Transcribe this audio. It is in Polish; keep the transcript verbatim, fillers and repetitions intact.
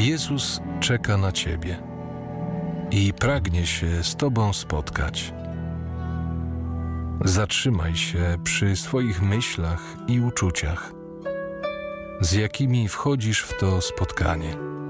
Jezus czeka na Ciebie i pragnie się z Tobą spotkać. Zatrzymaj się przy swoich myślach i uczuciach, z jakimi wchodzisz w to spotkanie.